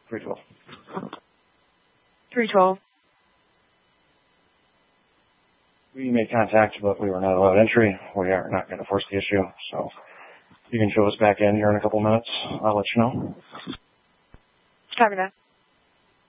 312. 312. We made contact, but we were not allowed entry. We are not going to force the issue, so you can show us back in here in a couple minutes. I'll let you know. Copy that.